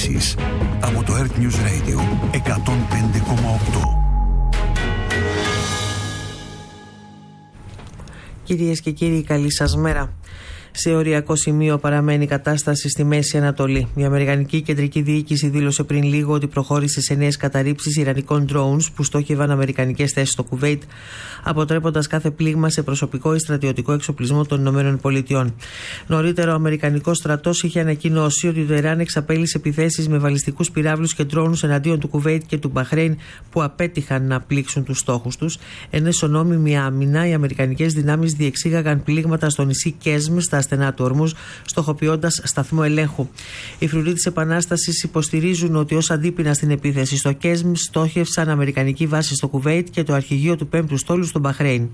ειδήσεις από το Earth News Radio 105,8. Κυρίες και κύριοι, καλή σας μέρα. Σε οριακό σημείο παραμένει η κατάσταση στη Μέση Ανατολή. Η Αμερικανική Κεντρική Διοίκηση δήλωσε πριν λίγο ότι προχώρησε σε νέες καταρρίψεις ιρανικών drones που στόχευαν αμερικανικές θέσεις στο Κουβέιτ, αποτρέποντας κάθε πλήγμα σε προσωπικό ή στρατιωτικό εξοπλισμό των ΗΠΑ. Νωρίτερα, ο Αμερικανικός στρατός είχε ανακοινώσει ότι το Ιράν εξαπέλυσε επιθέσεις με βαλιστικούς πυράβλους και drones εναντίον του Κουβέιτ και του Μπαχρέιν που απέτυχαν να πλήξουν τους στόχους τους. Εν εσωνόμιμη άμυνα, οι αμερικανικές δυνάμεις διεξήγαγαν πλήγματα στο νησί Κέσμ, στα στενά του Ορμούζ, στοχοποιώντας σταθμό ελέγχου. Οι φρουροί της Επανάστασης υποστηρίζουν ότι ως αντίπεινα στην επίθεση στο Κέσμ στόχευσαν αμερικανική βάση στο Κουβέιτ και το αρχηγείο του 5ου στόλου στο Μπαχρέιν.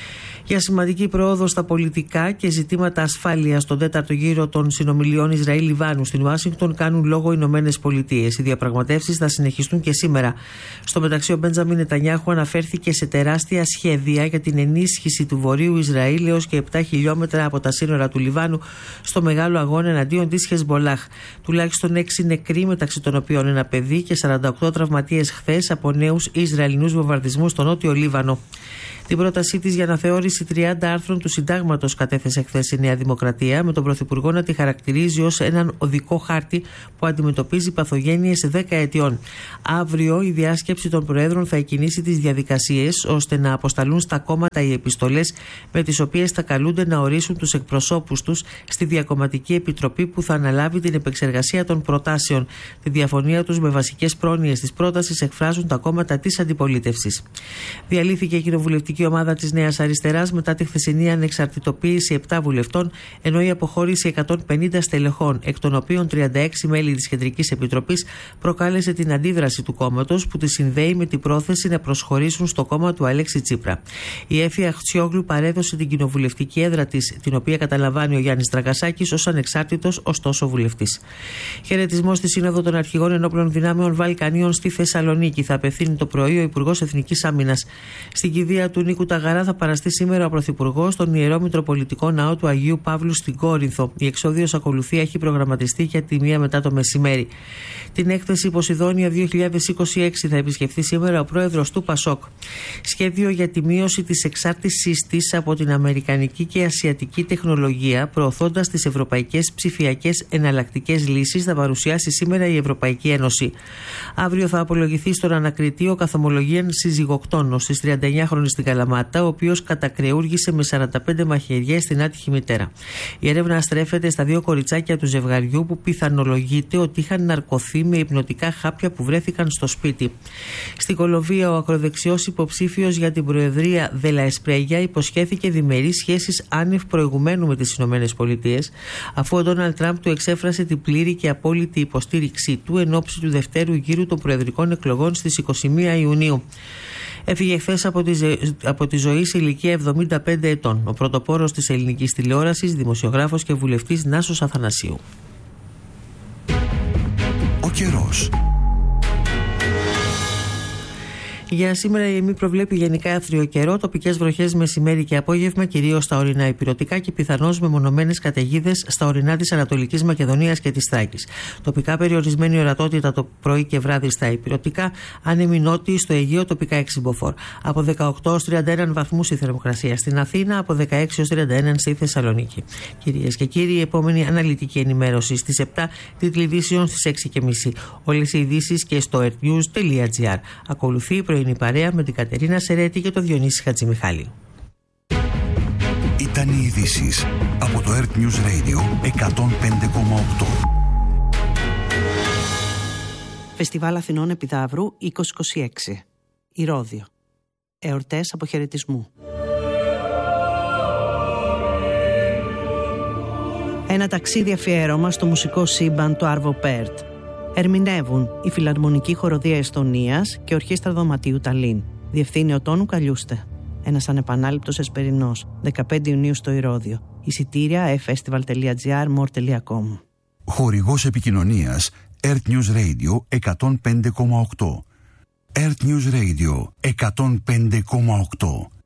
Για σημαντική πρόοδο στα πολιτικά και ζητήματα ασφάλειας στον τέταρτο γύρο των συνομιλιών Ισραήλ-Λιβάνου στην Ουάσιγκτον κάνουν λόγο οι Ηνωμένες Πολιτείες. Οι διαπραγματεύσεις θα συνεχιστούν και σήμερα. Στο μεταξύ, ο Μπέντζαμιν Νετανιάχου αναφέρθηκε σε τεράστια σχέδια για την ενίσχυση του βορείου Ισραήλ έως και 7 χιλιόμετρα από τα σύνορα του Λιβάνου στο μεγάλο αγώνα εναντίον της Χεσμολάχ. Τουλάχιστον 6 νεκροί, μεταξύ των οποίων ένα παιδί, και 48 τραυματίες χθες από νέους Ισραηλινούς βομβαρδισμούς στο νότιο Λίβανο. Την πρότασή της για αναθεώρηση 30 άρθρων του Συντάγματος κατέθεσε χθες η Νέα Δημοκρατία, με τον Πρωθυπουργό να τη χαρακτηρίζει ως έναν οδικό χάρτη που αντιμετωπίζει παθογένειες 10 ετιών. Αύριο η διάσκεψη των Προέδρων θα εκκινήσει τις διαδικασίες ώστε να αποσταλούν στα κόμματα οι επιστολές με τις οποίες θα καλούνται να ορίσουν τους εκπροσώπους τους στη Διακομματική Επιτροπή που θα αναλάβει την επεξεργασία των προτάσεων. Τη διαφωνία τους με βασικές πρόνοιες της πρότασης εκφράζουν τα κόμματα της αντιπολίτευσης. Διαλύθηκε η κοινοβουλευτική η ομάδα της Νέας Αριστεράς μετά τη χθεσινή ανεξαρτητοποίηση 7 βουλευτών, ενώ η αποχώρηση 150 στελεχών, εκ των οποίων 36 μέλη της Κεντρικής Επιτροπής, προκάλεσε την αντίδραση του κόμματος που τη συνδέει με την πρόθεση να προσχωρήσουν στο κόμμα του Αλέξη Τσίπρα. Η Έφη Αχτσιόγλου παρέδωσε την κοινοβουλευτική έδρα της, την οποία καταλαμβάνει ο Γιάννης Δραγασάκης ως ανεξάρτητος ωστόσο βουλευτής. Χαιρετισμό στη Σύνοδο των Αρχηγών Ενόπλων Δυνάμεων Βαλκανίων στη Θεσσαλονίκη θα απευθύνει το πρωί ο Υπουργός Εθνικής Άμυνας. Στην κηδεία του Νίκου Ταγαρά θα παραστεί σήμερα ο Πρωθυπουργός στον Ιερό Μητροπολιτικό Ναό του Αγίου Παύλου στην Κόρινθο. Η εξόδιος ακολουθία έχει προγραμματιστεί για τη 1 μετά το μεσημέρι. Την έκθεση Ποσειδόνια 2026 θα επισκεφθεί σήμερα ο πρόεδρος του ΠΑΣΟΚ. Σχέδιο για τη μείωση της εξάρτησής της από την αμερικανική και ασιατική τεχνολογία, προωθώντας τις ευρωπαϊκές ψηφιακές εναλλακτικές λύσεις, θα παρουσιάσει σήμερα η Ευρωπαϊκή Ένωση. Αύριο θα απολογηθεί στον ανακριτή ο καθομολογίαν συζυγοκτόνος της 39χρονης στην Καλαμάτα, ο οποίος κατακρεούργησε με 45 μαχαιριές την άτυχη μητέρα. Η έρευνα στρέφεται στα 2 κοριτσάκια του ζευγαριού που πιθανολογείται ότι είχαν ναρκωθεί με υπνοτικά χάπια που βρέθηκαν στο σπίτι. Στην Κολομβία, ο ακροδεξιός υποψήφιος για την Προεδρία Δελα Εσπρέγια υποσχέθηκε διμερείς σχέσεις άνευ προηγουμένου με τις ΗΠΑ, αφού ο Ντόναλντ Τραμπ του εξέφρασε την πλήρη και απόλυτη υποστήριξή του εν ώψη του δευτέρου γύρου των προεδρικών εκλογών στις 21 Ιουνίου. Έφυγε χθες από τη ζωή σε ηλικία 75 ετών. Ο πρωτοπόρος της ελληνικής τηλεόρασης, δημοσιογράφος και βουλευτής Νάσος Αθανασίου. Ο καιρός. Για σήμερα η ΕΜΗ προβλέπει γενικά άθριο καιρό, τοπικές βροχές μεσημέρι και απόγευμα, κυρίως στα ορεινά ηπειρωτικά και πιθανώς μεμονωμένες καταιγίδες στα ορεινά της Ανατολικής Μακεδονίας και της Θράκης. Τοπικά περιορισμένη ορατότητα το πρωί και βράδυ στα ηπειρωτικά, άνεμη νότιη στο Αιγαίο, τοπικά 6 μποφόρ. Από 18 ως 31 βαθμούς η θερμοκρασία στην Αθήνα, από 16 ως 31 στη Θεσσαλονίκη. Κυρίες και κύριοι, η επόμενη αναλυτική ενημέρωση στις 7, τίτλοι ειδήσεων στις 6:30. Όλες οι ειδήσεις και στο earthnews.gr. Ακολουθεί η πρωινή παρέα με την Κατερίνα Σερέτη και τον Διονύση Χατζημιχάλη. Ήταν οι ειδήσεις από το Earth News Radio 105,8. Φεστιβάλ Αθηνών Επιδαύρου 2026. Ηρώδειο. Εορτές αποχαιρετισμού. Ένα ταξίδι αφιέρωμα στο μουσικό σύμπαν του Άρβο Πέρτ. Ερμηνεύουν η Φιλαρμονική Χοροδία Εστονίας και Ορχήστρα Δωματίου Ταλίν. Διευθύνει ο Τόνου Καλιούστε. Ένας ανεπανάληπτος εσπερινός. 15 Ιουνίου στο Ηρώδειο. Εισιτήρια festival.gr, more.com. Χορηγός επικοινωνίας Earth News Radio 105,8. Earth News Radio 105,8.